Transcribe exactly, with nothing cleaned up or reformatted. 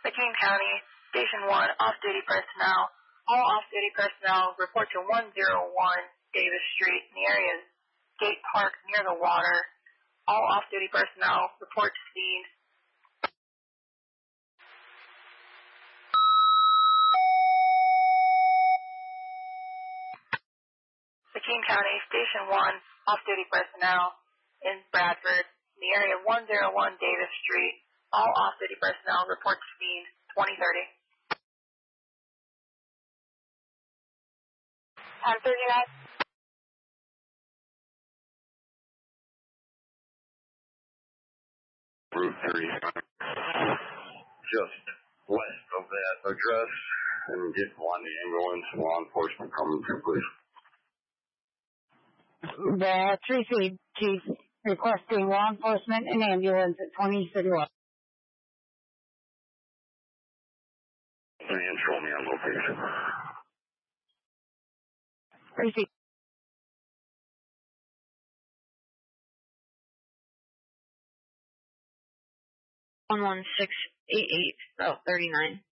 McCain County, Station one, off-duty personnel. All off-duty personnel report to one oh one Davis Street in the area of Gate Park near the water. All off-duty personnel report to scene. McCain County, Station one, off-duty personnel in Bradford in the area of one oh one Davis Street. All off-duty personnel report to scene twenty thirty. ten thirty-nine. Route three, just west of that address, and get one ambulance, law enforcement coming through, please. The three C chief requesting law enforcement and ambulance at twenty thirty-one. And show me on location. three C. one one six eight eight, Route thirty-nine.